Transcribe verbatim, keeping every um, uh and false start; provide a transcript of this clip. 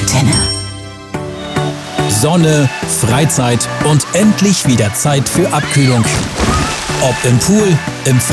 Antenne. Sonne, Freizeit und endlich wieder Zeit für Abkühlung. Ob im Pool, im